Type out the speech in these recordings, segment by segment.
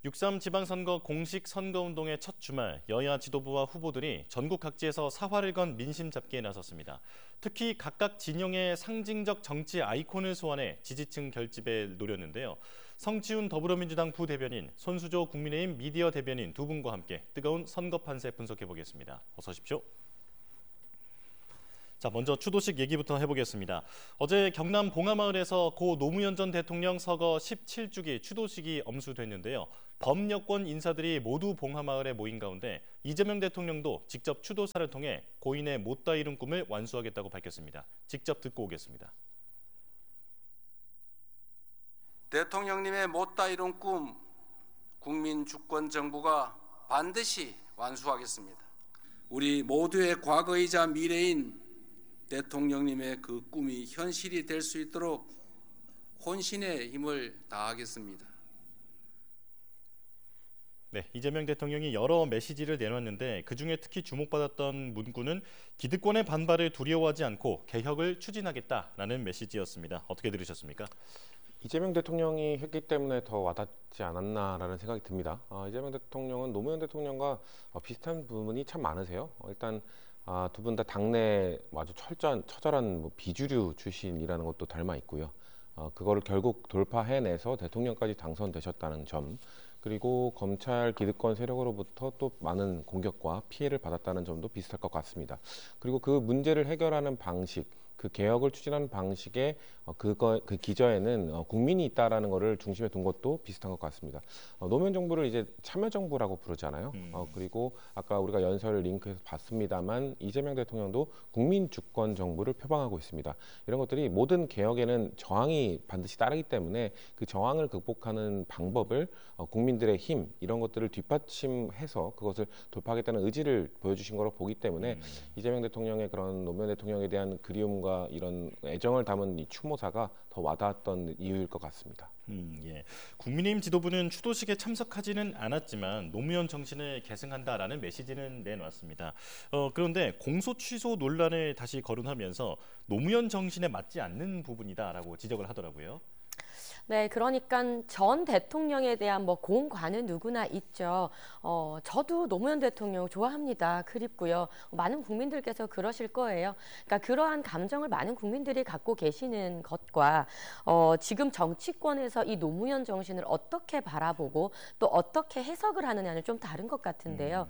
6.3 지방선거 공식 선거운동의 첫 주말, 여야 지도부와 후보들이 전국 각지에서 사활을 건 민심 잡기에 나섰습니다. 특히 각각 진영의 상징적 정치 아이콘을 소환해 지지층 결집에 노렸는데요. 성지훈 더불어민주당 부대변인, 손수조 국민의힘 미디어 대변인 두 분과 함께 뜨거운 선거 판세 분석해보겠습니다. 어서 오십시오. 자, 먼저 추도식 얘기부터 해보겠습니다. 어제 경남 봉하마을에서 고 노무현 전 대통령 서거 17주기 추도식이 엄수됐는데요. 범여권 인사들이 모두 봉하마을에 모인 가운데 이재명 대통령도 직접 추도사를 통해 고인의 못다 이룬 꿈을 완수하겠다고 밝혔습니다. 직접 듣고 오겠습니다. 대통령님의 못다 이룬 꿈, 국민 주권 정부가 반드시 완수하겠습니다. 우리 모두의 과거이자 미래인 대통령님의 그 꿈이 현실이 될 수 있도록 혼신의 힘을 다하겠습니다. 네, 이재명 대통령이 여러 메시지를 내놨는데 그중에 특히 주목받았던 문구는 기득권의 반발을 두려워하지 않고 개혁을 추진하겠다라는 메시지였습니다. 어떻게 들으셨습니까? 이재명 대통령이 했기 때문에 더 와닿지 않았나라는 생각이 듭니다. 이재명 대통령은 노무현 대통령과 비슷한 부분이 참 많으세요. 일단 두 분 다 당내 아주 처절한 비주류 출신이라는 것도 닮아 있고요. 그거를 결국 돌파해내서 대통령까지 당선되셨다는 점, 그리고 검찰 기득권 세력으로부터 또 많은 공격과 피해를 받았다는 점도 비슷할 것 같습니다. 그리고 그 문제를 해결하는 방식, 그 개혁을 추진하는 방식에 그 기저에는 국민이 있다라는 것을 중심에 둔 것도 비슷한 것 같습니다. 노무현 정부를 이제 참여정부라고 부르잖아요. 그리고 아까 우리가 연설을 링크해서 봤습니다만 이재명 대통령도 국민 주권 정부를 표방하고 있습니다. 이런 것들이 모든 개혁에는 저항이 반드시 따르기 때문에 그 저항을 극복하는 방법을 국민들의 힘 이런 것들을 뒷받침해서 그것을 돌파하겠다는 의지를 보여주신 거로 보기 때문에 이재명 대통령의 그런 노무현 대통령에 대한 그리움과 이런 애정을 담은 이 추모사가 더 와닿았던 이유일 것 같습니다. 예. 국민의힘 지도부는 추도식에 참석하지는 않았지만 노무현 정신을 계승한다라는 메시지는 내놨습니다. 그런데 공소 취소 논란을 다시 거론하면서 노무현 정신에 맞지 않는 부분이다라고 지적을 하더라고요. 네, 그러니까 전 대통령에 대한 공관은 누구나 있죠. 저도 노무현 대통령 좋아합니다. 그립고요. 많은 국민들께서 그러실 거예요. 그러니까 그러한 감정을 많은 국민들이 갖고 계시는 것과 지금 정치권에서 이 노무현 정신을 어떻게 바라보고 또 어떻게 해석을 하느냐는 좀 다른 것 같은데요.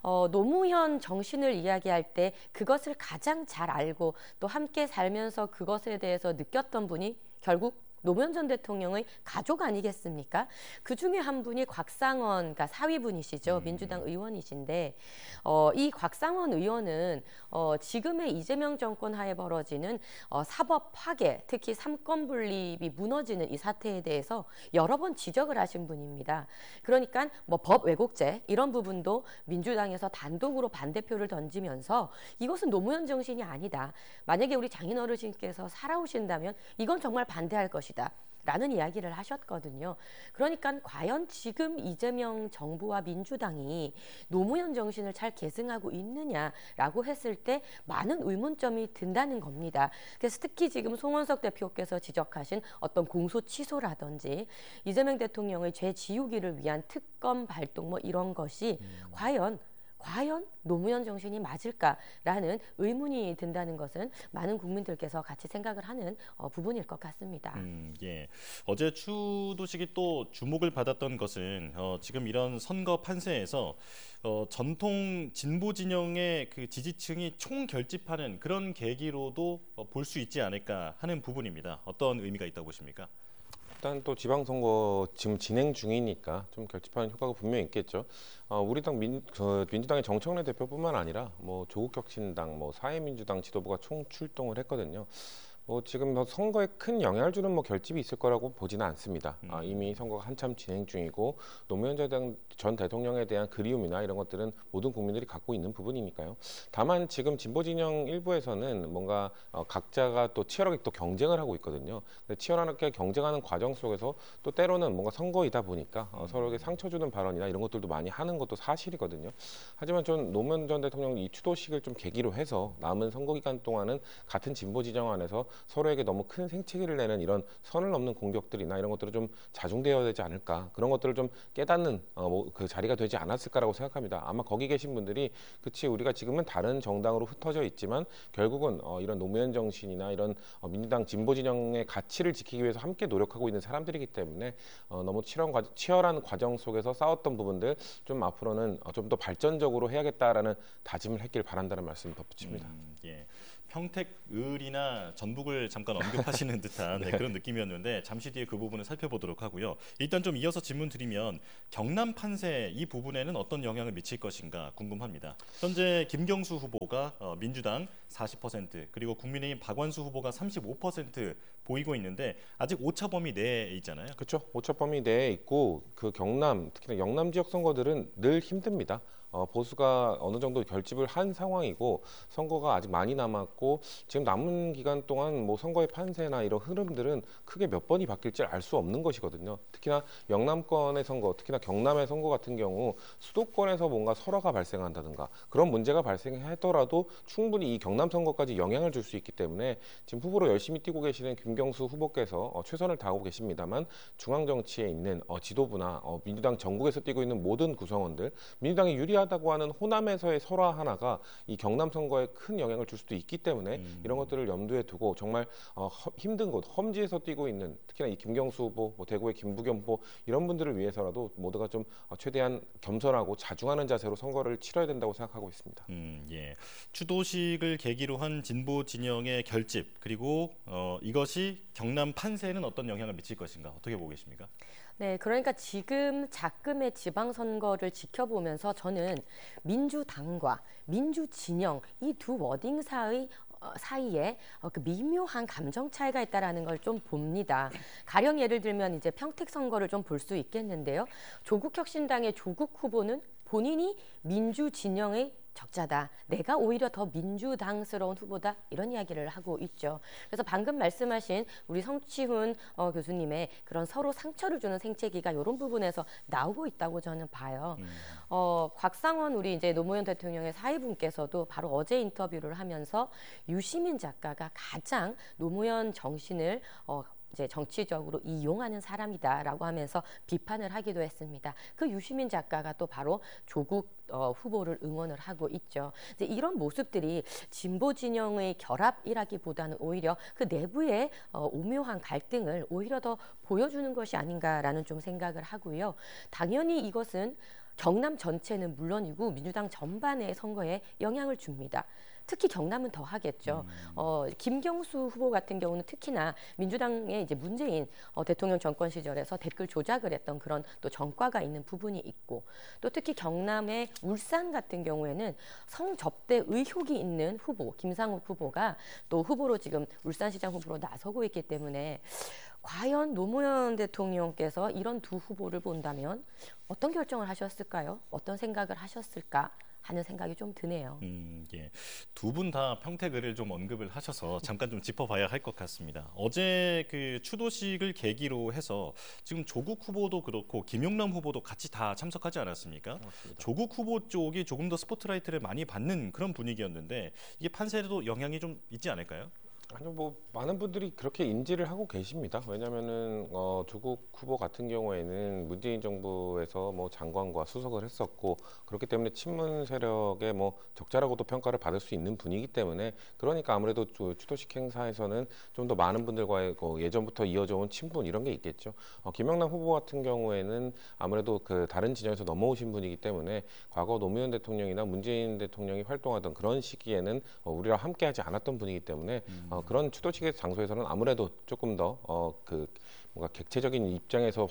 노무현 정신을 이야기할 때 그것을 가장 잘 알고 또 함께 살면서 그것에 대해서 느꼈던 분이 결국 노무현 전 대통령의 가족 아니겠습니까? 그 중에 한 분이 곽상원, 그러니까 사위분이시죠. 민주당 의원이신데 이 곽상원 의원은 지금의 이재명 정권 하에 벌어지는 사법 파괴, 특히 삼권 분립이 무너지는 이 사태에 대해서 여러 번 지적을 하신 분입니다. 그러니까 법 왜곡죄 이런 부분도 민주당에서 단독으로 반대표를 던지면서 이것은 노무현 정신이 아니다. 만약에 우리 장인 어르신께서 살아오신다면 이건 정말 반대할 것이다. 라는 이야기를 하셨거든요. 그러니까 과연 지금 이재명 정부와 민주당이 노무현 정신을 잘 계승하고 있느냐라고 했을 때 많은 의문점이 든다는 겁니다. 그래서 특히 지금 송원석 대표께서 지적하신 어떤 공소 취소라든지 이재명 대통령의 죄 지우기를 위한 특검 발동 이런 것이 과연 노무현 정신이 맞을까라는 의문이 든다는 것은 많은 국민들께서 같이 생각을 하는 부분일 것 같습니다. 예. 어제 추도식이 또 주목을 받았던 것은 지금 이런 선거 판세에서 전통 진보 진영의 그 지지층이 총결집하는 그런 계기로도 볼 수 있지 않을까 하는 부분입니다. 어떤 의미가 있다고 보십니까? 일단 또 지방선거 지금 진행 중이니까 좀 결집하는 효과가 분명히 있겠죠. 우리 당 민주당의 정청래 대표뿐만 아니라 조국혁신당, 사회민주당 지도부가 총출동을 했거든요. 지금 선거에 큰 영향을 주는 결집이 있을 거라고 보지는 않습니다. 이미 선거가 한참 진행 중이고 노무현 전 대통령에 대한 그리움이나 이런 것들은 모든 국민들이 갖고 있는 부분이니까요. 다만 지금 진보 진영 일부에서는 뭔가 각자가 또 치열하게 또 경쟁을 하고 있거든요. 치열하게 경쟁하는 과정 속에서 또 때로는 뭔가 선거이다 보니까 서로에게 상처 주는 발언이나 이런 것들도 많이 하는 것도 사실이거든요. 하지만 전 노무현 전 대통령 이 추도식을 좀 계기로 해서 남은 선거 기간 동안은 같은 진보 진영 안에서 서로에게 너무 큰 생채기를 내는 이런 선을 넘는 공격들이나 이런 것들은 좀 자중되어야 되지 않을까, 그런 것들을 좀 깨닫는 그 자리가 되지 않았을까라고 생각합니다. 아마 거기 계신 분들이 그치 우리가 지금은 다른 정당으로 흩어져 있지만 결국은 이런 노무현 정신이나 이런 민주당 진보 진영의 가치를 지키기 위해서 함께 노력하고 있는 사람들이기 때문에 너무 치열한 과정 속에서 싸웠던 부분들 좀 앞으로는 좀 더 발전적으로 해야겠다라는 다짐을 했길 바란다는 말씀 덧붙입니다. 예. 평택을이나 전북을 잠깐 언급하시는 듯한 네, 그런 느낌이었는데 잠시 뒤에 그 부분을 살펴보도록 하고요. 일단 좀 이어서 질문 드리면 경남 판세 이 부분에는 어떤 영향을 미칠 것인가 궁금합니다. 현재 김경수 후보가 민주당 40% 그리고 국민의힘 박완수 후보가 35% 보이고 있는데 아직 오차 범위 내에 있잖아요. 그렇죠. 오차 범위 내에 있고 그 경남, 특히나 영남 지역 선거들은 늘 힘듭니다. 보수가 어느 정도 결집을 한 상황이고 선거가 아직 많이 남았고 지금 남은 기간 동안 뭐 선거의 판세나 이런 흐름들은 크게 몇 번이 바뀔지 알 수 없는 것이거든요. 특히나 영남권의 선거, 특히나 경남의 선거 같은 경우 수도권에서 뭔가 설화가 발생한다든가 그런 문제가 발생하더라도 충분히 이 경남 선거까지 영향을 줄 수 있기 때문에 지금 후보로 열심히 뛰고 계시는 김경수 후보께서 최선을 다하고 계십니다만 중앙 정치에 있는 지도부나 민주당 전국에서 뛰고 있는 모든 구성원들, 민주당이 유리하다고 하는 호남에서의 설화 하나가 이 경남 선거에 큰 영향을 줄 수도 있기 때문에 이런 것들을 염두에 두고 정말 힘든 곳, 험지에서 뛰고 있는 특히나 이 김경수 후보, 대구의 김부겸 후보 이런 분들을 위해서라도 모두가 좀 최대한 겸손하고 자중하는 자세로 선거를 치러야 된다고 생각하고 있습니다. 예. 추도식을 계기로 한 진보 진영의 결집 그리고 이것이 경남 판세에는 어떤 영향을 미칠 것인가 어떻게 보고 계십니까? 네, 그러니까 지금 작금의 지방선거를 지켜보면서 저는 민주당과 민주진영 이 두 워딩 사이에 그 미묘한 감정 차이가 있다라는 걸 좀 봅니다. 가령 예를 들면 이제 평택 선거를 좀 볼 수 있겠는데요. 조국혁신당의 조국 후보는 본인이 민주진영의 적자다. 내가 오히려 더 민주당스러운 후보다. 이런 이야기를 하고 있죠. 그래서 방금 말씀하신 우리 성취훈 교수님의 그런 서로 상처를 주는 생채기가 이런 부분에서 나오고 있다고 저는 봐요. 곽상원 우리 이제 노무현 대통령의 사위분께서도 바로 어제 인터뷰를 하면서 유시민 작가가 가장 노무현 정신을 이제 정치적으로 이용하는 사람이다라고 하면서 비판을 하기도 했습니다. 그 유시민 작가가 또 바로 조국 후보를 응원을 하고 있죠. 이제 이런 모습들이 진보 진영의 결합이라기보다는 오히려 그 내부의 오묘한 갈등을 오히려 더 보여주는 것이 아닌가라는 좀 생각을 하고요. 당연히 이것은 경남 전체는 물론이고 민주당 전반의 선거에 영향을 줍니다. 특히 경남은 더 하겠죠. 김경수 후보 같은 경우는 특히나 민주당의 이제 문재인 대통령 정권 시절에서 댓글 조작을 했던 그런 또 전과가 있는 부분이 있고 또 특히 경남의 울산 같은 경우에는 성접대 의혹이 있는 후보 김상욱 후보가 또 후보로 지금 울산시장 후보로 나서고 있기 때문에 과연 노무현 대통령께서 이런 두 후보를 본다면 어떤 결정을 하셨을까요? 어떤 생각을 하셨을까? 하는 생각이 좀 드네요. 예. 두 분 다 평택을 좀 언급을 하셔서 잠깐 좀 짚어봐야 할 것 같습니다. 어제 그 추도식을 계기로 해서 지금 조국 후보도 그렇고 김용남 후보도 같이 다 참석하지 않았습니까? 맞습니다. 조국 후보 쪽이 조금 더 스포트라이트를 많이 받는 그런 분위기였는데 이게 판세에도 영향이 좀 있지 않을까요? 아니요, 뭐 많은 분들이 그렇게 인지를 하고 계십니다. 왜냐하면은 조국 후보 같은 경우에는 문재인 정부에서 뭐 장관과 수석을 했었고 그렇기 때문에 친문 세력의 뭐 적자라고도 평가를 받을 수 있는 분이기 때문에 그러니까 아무래도 추도식 행사에서는 좀 더 많은 분들과의 예전부터 이어져 온 친분 이런 게 있겠죠. 김영남 후보 같은 경우에는 아무래도 그 다른 진영에서 넘어오신 분이기 때문에 과거 노무현 대통령이나 문재인 대통령이 활동하던 그런 시기에는 우리랑 함께하지 않았던 분이기 때문에 그런 추도식의 장소에서는 아무래도 조금 더 그 뭔가 객체적인 입장에서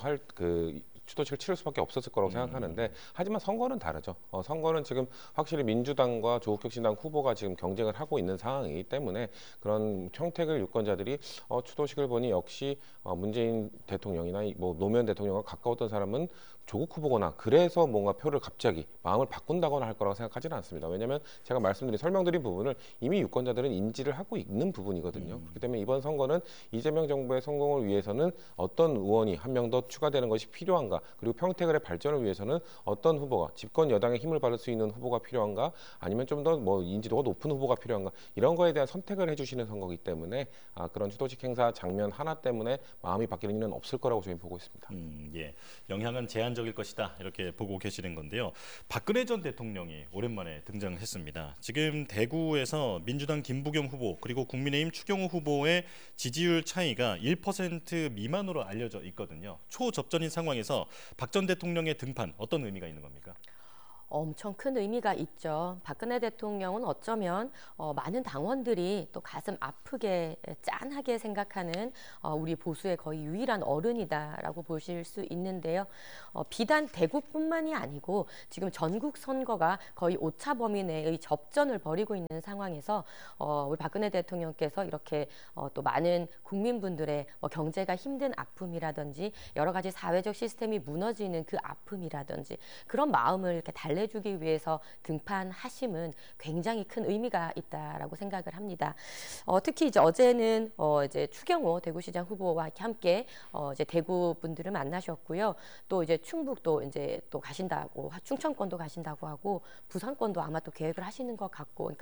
추도식을 치를 수밖에 없었을 거라고 생각하는데 하지만 선거는 다르죠. 선거는 지금 확실히 민주당과 조국혁신당 후보가 지금 경쟁을 하고 있는 상황이기 때문에 그런 평택을 유권자들이 추도식을 보니 역시 문재인 대통령이나 뭐 노무현 대통령과 가까웠던 사람은 조국 후보거나 그래서 뭔가 표를 갑자기 마음을 바꾼다거나 할 거라고 생각하지는 않습니다. 왜냐하면 제가 설명드린 부분을 이미 유권자들은 인지를 하고 있는 부분이거든요. 그렇기 때문에 이번 선거는 이재명 정부의 성공을 위해서는 어떤 의원이 한 명 더 추가되는 것이 필요한가 필요한가, 그리고 평택을의 발전을 위해서는 어떤 후보가 집권 여당의 힘을 받을 수 있는 후보가 필요한가, 아니면 좀 더 뭐 인지도가 높은 후보가 필요한가, 이런 거에 대한 선택을 해주시는 선거이기 때문에 그런 추도식 행사 장면 하나 때문에 마음이 바뀌는 일은 없을 거라고 저희는 보고 있습니다. 예, 영향은 제한적일 것이다 이렇게 보고 계시는 건데요. 박근혜 전 대통령이 오랜만에 등장했습니다. 지금 대구에서 민주당 김부겸 후보 그리고 국민의힘 추경호 후보의 지지율 차이가 1% 미만으로 알려져 있거든요. 초접전인 상황에서 박 전 대통령의 등판 어떤 의미가 있는 겁니까? 엄청 큰 의미가 있죠. 박근혜 대통령은 어쩌면 많은 당원들이 또 가슴 아프게 짠하게 생각하는 우리 보수의 거의 유일한 어른이다라고 보실 수 있는데요. 비단 대구뿐만이 아니고 지금 전국 선거가 거의 오차 범위 내의 접전을 벌이고 있는 상황에서 우리 박근혜 대통령께서 이렇게 또 많은 국민분들의 경제가 힘든 아픔이라든지 여러 가지 사회적 시스템이 무너지는 그 아픔이라든지 그런 마음을 이렇게 달래주기 위해서 등판하심은 굉장히 큰 의미가 있다라고 생각을 합니다. 특히 이제 어제는 이제 추경호 대구시장 후보와 함께 이제 대구 분들을 만나셨고요. 또 이제 충북도 이제 또 가신다고, 충청권도 가신다고 하고 부산권도 아마 또 계획을 하시는 것 같고, 그러니까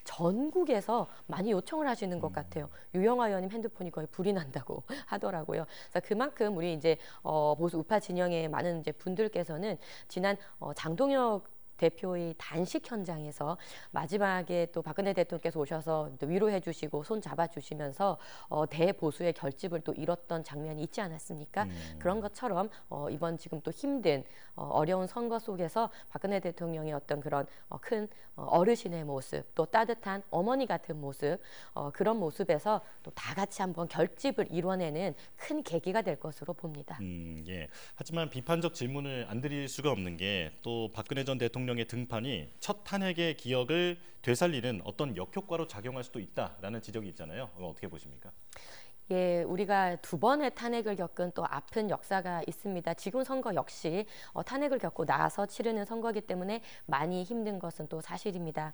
전국에서 많이 요청을 하시는 것 같아요. 유영아 의원님 핸드폰이 거의 불이 난다고 하더라고요. 그래서 그만큼 우리 이제 보수 우파 진영의 많은 이제 분들께서는 지난 장동혁 대표의 단식 현장에서 마지막에 또 박근혜 대통령께서 오셔서 또 위로해 주시고 손 잡아 주시면서 대보수의 결집을 또 이뤘던 장면이 있지 않았습니까? 그런 것처럼 이번 지금 또 힘든 어려운 선거 속에서 박근혜 대통령의 어떤 그런 큰 어르신의 모습, 또 따뜻한 어머니 같은 모습, 그런 모습에서 또 다 같이 한번 결집을 이뤄내는 큰 계기가 될 것으로 봅니다. 예. 하지만 비판적 질문을 안 드릴 수가 없는 게 또 박근혜 전 대통령의 등판이 첫 탄핵의 기억을 되살리는 어떤 역효과로 작용할 수도 있다라는 지적이 있잖아요. 어떻게 보십니까? 예, 우리가 두 번의 탄핵을 겪은 또 아픈 역사가 있습니다. 지금 선거 역시 탄핵을 겪고 나서 치르는 선거이기 때문에 많이 힘든 것은 또 사실입니다.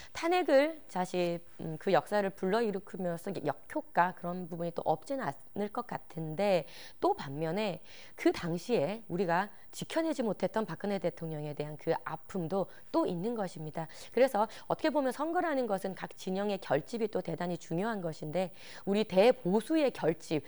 탄핵을 사실 그 역사를 불러일으키면서 역효과 그런 부분이 또 없지는 않을 것 같은데, 또 반면에 그 당시에 우리가 지켜내지 못했던 박근혜 대통령에 대한 그 아픔도 또 있는 것입니다. 그래서 어떻게 보면 선거라는 것은 각 진영의 결집이 또 대단히 중요한 것인데, 우리 대보수의 결집,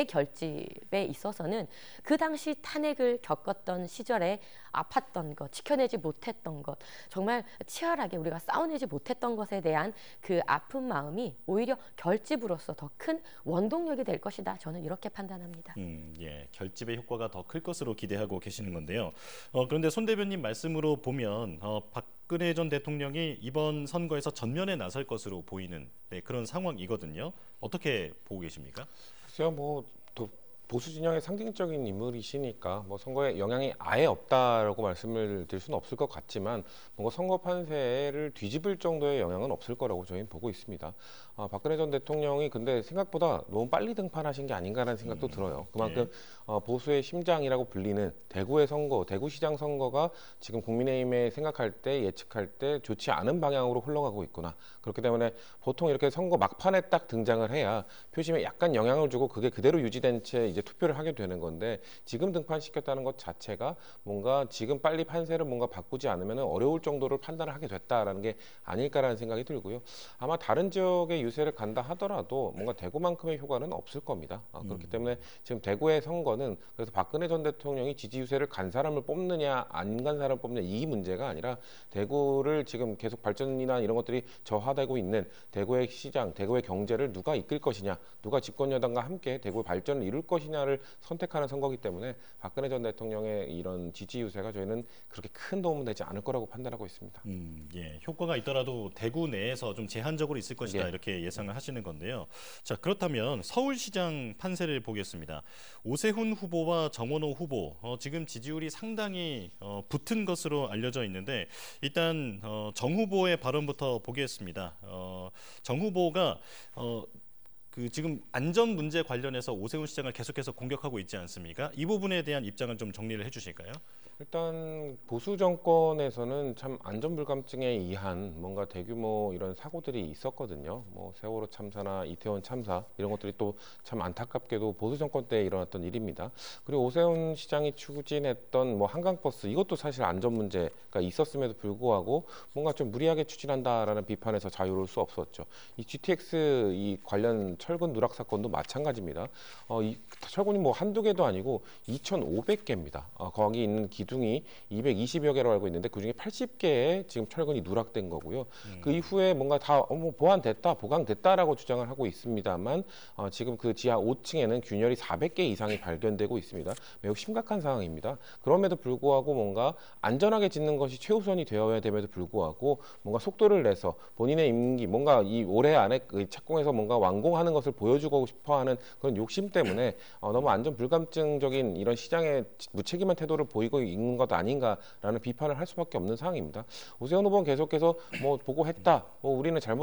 대결집에 있어서는 그 당시 탄핵을 겪었던 시절에 아팠던 것, 지켜내지 못했던 것, 정말 치열하게 우리가 싸워내지 못했던 것에 대한 그 아픈 마음이 오히려 결집으로서 더 큰 원동력이 될 것이다. 저는 이렇게 판단합니다. 예, 결집의 효과가 더 클 것으로 기대하고 계시는 건데요. 그런데 손 대변인 말씀으로 보면 박근혜 전 대통령이 이번 선거에서 전면에 나설 것으로 보이는 그런 상황이거든요. 어떻게 보고 계십니까? 글쎄요, 또 보수 진영의 상징적인 인물이시니까 선거에 영향이 아예 없다라고 말씀을 드릴 수는 없을 것 같지만, 뭔가 선거 판세를 뒤집을 정도의 영향은 없을 거라고 저희는 보고 있습니다. 박근혜 전 대통령이 근데 생각보다 너무 빨리 등판하신 게 아닌가라는 생각도 들어요. 그만큼 보수의 심장이라고 불리는 대구의 선거, 대구시장 선거가 지금 국민의힘에 생각할 때, 예측할 때 좋지 않은 방향으로 흘러가고 있구나. 그렇기 때문에 보통 이렇게 선거 막판에 딱 등장을 해야 표심에 약간 영향을 주고 그게 그대로 유지된 채 이제 투표를 하게 되는 건데, 지금 등판시켰다는 것 자체가 뭔가 지금 빨리 판세를 뭔가 바꾸지 않으면 어려울 정도로 판단을 하게 됐다라는 게 아닐까라는 생각이 들고요. 아마 다른 지역의 유세를 간다 하더라도 뭔가 대구만큼의 효과는 없을 겁니다. 그렇기 때문에 지금 대구의 선거는 그래서 박근혜 전 대통령이 지지 유세를 간 사람을 뽑느냐 안 간 사람을 뽑느냐 이 문제가 아니라, 대구를 지금 계속 발전이나 이런 것들이 저하되고 있는 대구의 시장, 대구의 경제를 누가 이끌 것이냐, 누가 집권 여당과 함께 대구의 발전을 이룰 것이냐를 선택하는 선거이기 때문에 박근혜 전 대통령의 이런 지지 유세가 저희는 그렇게 큰 도움은 되지 않을 거라고 판단하고 있습니다. 예, 효과가 있더라도 대구 내에서 좀 제한적으로 있을 것이다. 예. 이렇게 예상을 하시는 건데요. 자, 그렇다면 서울시장 판세를 보겠습니다. 오세훈 후보와 정원호 후보 지금 지지율이 상당히 붙은 것으로 알려져 있는데, 일단 정 후보의 발언부터 보겠습니다. 정 후보가 그 지금 안전 문제 관련해서 오세훈 시장을 계속해서 공격하고 있지 않습니까? 이 부분에 대한 입장을 좀 정리를 해주실까요? 일단 보수 정권에서는 참 안전불감증에 의한 뭔가 대규모 이런 사고들이 있었거든요. 뭐 세월호 참사나 이태원 참사 이런 것들이 또 참 안타깝게도 보수 정권 때 일어났던 일입니다. 그리고 오세훈 시장이 추진했던 뭐 한강버스 이것도 사실 안전 문제가 있었음에도 불구하고 뭔가 좀 무리하게 추진한다라는 비판에서 자유로울 수 없었죠. 이 GTX 이 관련 철근 누락 사건도 마찬가지입니다. 이 철근이 뭐 한두 개도 아니고 2,500개입니다. 거기 있는 기둥이 220여 개로 알고 있는데 그중에 80개의 지금 철근이 누락된 거고요. 그 이후에 뭔가 다 보완됐다, 보강됐다라고 주장을 하고 있습니다만 지금 그 지하 5층에는 균열이 400개 이상이 발견되고 있습니다. 매우 심각한 상황입니다. 그럼에도 불구하고 뭔가 안전하게 짓는 것이 최우선이 되어야 됨에도 불구하고 뭔가 속도를 내서 본인의 임기, 뭔가 이 올해 안에 그 착공해서 뭔가 완공하는 것을 보여주고 싶어하는 그런 욕심 때문에 너무 안전 불감증적인 이런 시장의 무책임한 태도를 보이고 있는 것 아닌가라는 비판을 할 수밖에 없는 상황입니다. 오세훈 후보는 계속해서 뭐 보고했다, 뭐 우리는 잘못